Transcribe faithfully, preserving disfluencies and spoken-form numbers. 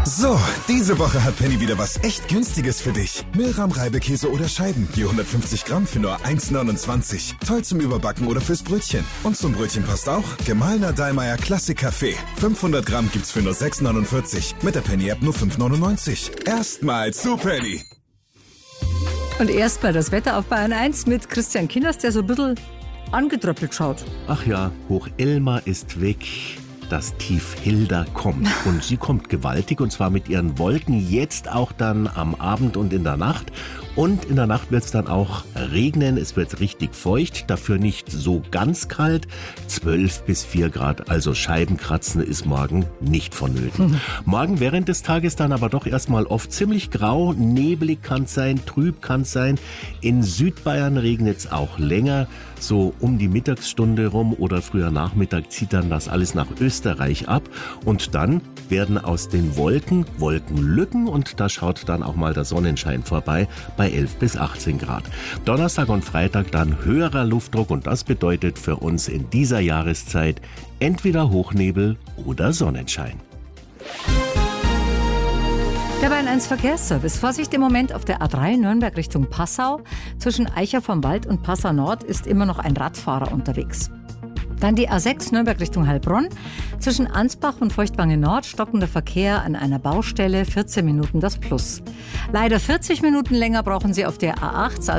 So, diese Woche hat Penny wieder was echt Günstiges für dich. Milram Reibekäse oder Scheiben, je hundertfünfzig Gramm für nur eins neunundzwanzig. Toll zum Überbacken oder fürs Brötchen. Und zum Brötchen passt auch gemahlener Dallmayr Klassik Kaffee. fünfhundert Gramm gibt's für nur sechs neunundvierzig. Mit der Penny-App nur fünf neunundneunzig. Erstmal zu Penny. Und erstmal das Wetter auf Bayern eins mit Christian Kinners, der so ein bisschen angetröppelt schaut. Ach ja, Hoch-Elma ist weg. Das Tief Hilda kommt. Und sie kommt gewaltig, und zwar mit ihren Wolken jetzt auch dann am Abend und in der Nacht. Und in der Nacht wird es dann auch regnen. Es wird richtig feucht, dafür nicht so ganz kalt. zwölf bis vier Grad, also Scheibenkratzen ist morgen nicht vonnöten. Mhm. Morgen während des Tages dann aber doch erstmal oft ziemlich grau, nebelig kann es sein, trüb kann es sein. In Südbayern regnet es auch länger, so um die Mittagsstunde rum oder früher Nachmittag zieht dann das alles nach Österreich ab. Und dann werden aus den Wolken Wolkenlücken, und da schaut dann auch mal der Sonnenschein vorbei bei elf bis achtzehn Grad. Donnerstag und Freitag dann höherer Luftdruck, und das bedeutet für uns in dieser Jahreszeit entweder Hochnebel oder Sonnenschein. Der Bayern eins Verkehrsservice. Vorsicht im Moment auf der A drei Nürnberg Richtung Passau. Zwischen Eicher vom Wald und Passau Nord ist immer noch ein Radfahrer unterwegs. Dann die A sechs Nürnberg Richtung Heilbronn. Zwischen Ansbach und Feuchtwange Nord stockender Verkehr an einer Baustelle, vierzehn Minuten das Plus. Leider vierzig Minuten länger brauchen Sie auf der A acht.